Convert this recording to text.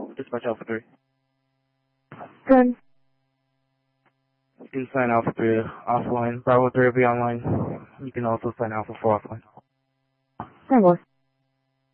Dispatch Alpha 3. Good. You can sign Alpha 3 offline. Bravo 3 will be online. You can also sign Alpha 4 offline. Hi, boss.